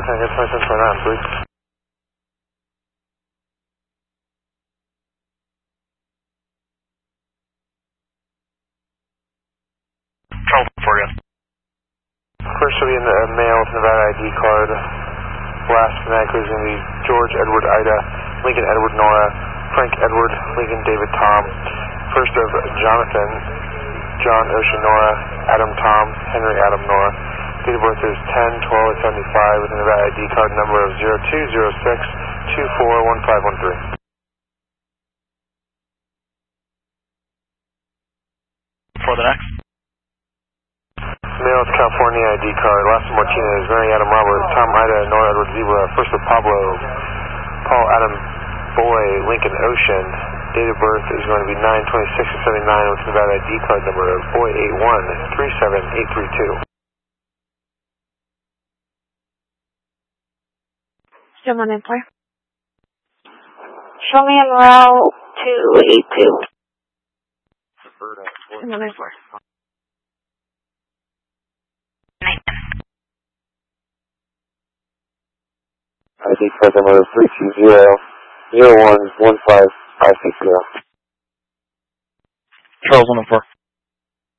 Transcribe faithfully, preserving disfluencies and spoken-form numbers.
four, can I get twenty-seven twenty-nine, please? Charles for you. First will be in the uh, male with Nevada I D card. Last phonetically is going to be George Edward Ida, Lincoln Edward Nora, Frank Edward, Lincoln David Tom. First of Jonathan, John Ocean Nora, Adam Tom, Henry Adam Nora. Date of birth is ten twelve seventy-five with a Nevada I D card number of zero two zero six two four one five one three. For the next. Male with California I D card. Last of Martinez, Mary Adam Robert, Tom Ida, Nora Edward Zebra. First of Pablo, Paul Adam Boy, Lincoln Ocean. Date of birth is going to be nine twenty-six seventy-nine with Nevada I D card number of boy eight one three seven eight three two. Show me in four. Show me in route two eight two. Show me in four. I D card number three two zero zero one one five five six zero. Charles one oh four.